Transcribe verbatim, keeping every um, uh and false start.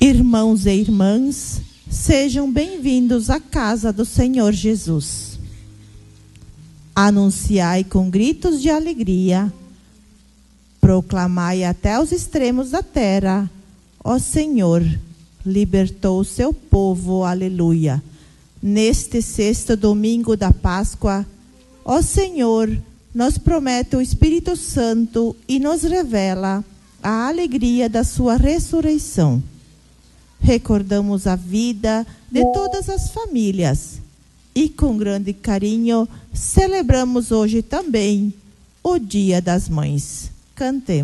Irmãos e irmãs, sejam bem-vindos à casa do Senhor Jesus. Anunciai com gritos de alegria, proclamai até os extremos da terra: ó Senhor, libertou o seu povo, aleluia. Neste sexto domingo da Páscoa, ó Senhor, nos promete o Espírito Santo e nos revela a alegria da sua ressurreição. Recordamos a vida de todas as famílias e, com grande carinho, celebramos hoje também o Dia das Mães. Cantemos.